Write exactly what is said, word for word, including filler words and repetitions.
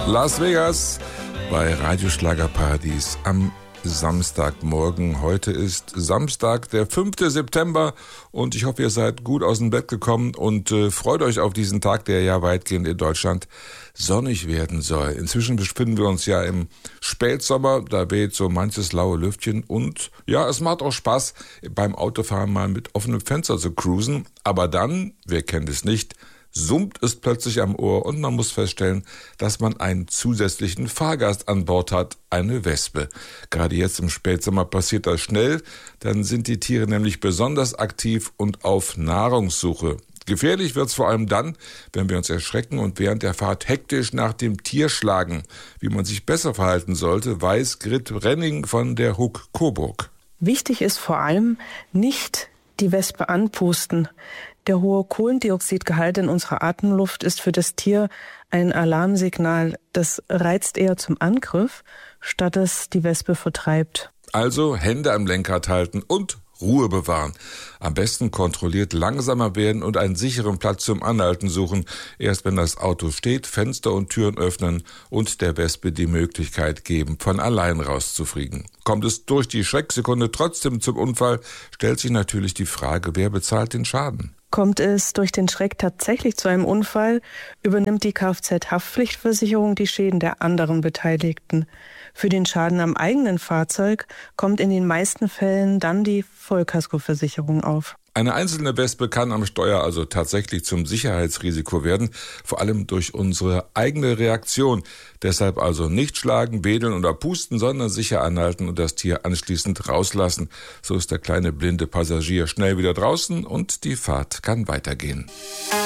Las Vegas bei Radio Schlagerparadies am Samstagmorgen. Heute ist Samstag, der fünfte September und ich hoffe, ihr seid gut aus dem Bett gekommen und äh, freut euch auf diesen Tag, der ja weitgehend in Deutschland sonnig werden soll. Inzwischen befinden wir uns ja im Spätsommer, da weht so manches laue Lüftchen und ja, es macht auch Spaß, beim Autofahren mal mit offenem Fenster zu cruisen, aber dann, wer kennt es nicht, summt es plötzlich am Ohr und man muss feststellen, dass man einen zusätzlichen Fahrgast an Bord hat, eine Wespe. Gerade jetzt im Spätsommer passiert das schnell, dann sind die Tiere nämlich besonders aktiv und auf Nahrungssuche. Gefährlich wird's vor allem dann, wenn wir uns erschrecken und während der Fahrt hektisch nach dem Tier schlagen. Wie man sich besser verhalten sollte, weiß Grit Renning von der Huck Coburg. Wichtig ist vor allem nicht die Wespe anpusten. Der hohe Kohlendioxidgehalt in unserer Atemluft ist für das Tier ein Alarmsignal. Das reizt eher zum Angriff, statt es die Wespe vertreibt. Also Hände am Lenkrad halten und Ruhe bewahren. Am besten kontrolliert langsamer werden und einen sicheren Platz zum Anhalten suchen. Erst wenn das Auto steht, Fenster und Türen öffnen und der Wespe die Möglichkeit geben, von allein rauszufliegen. Kommt es durch die Schrecksekunde trotzdem zum Unfall, stellt sich natürlich die Frage, wer bezahlt den Schaden? Kommt es durch den Schreck tatsächlich zu einem Unfall, übernimmt die Kfz-Haftpflichtversicherung die Schäden der anderen Beteiligten. Für den Schaden am eigenen Fahrzeug kommt in den meisten Fällen dann die Vollkaskoversicherung auf. Eine einzelne Wespe kann am Steuer also tatsächlich zum Sicherheitsrisiko werden, vor allem durch unsere eigene Reaktion. Deshalb also nicht schlagen, wedeln oder pusten, sondern sicher anhalten und das Tier anschließend rauslassen. So ist der kleine blinde Passagier schnell wieder draußen und die Fahrt kann weitergehen.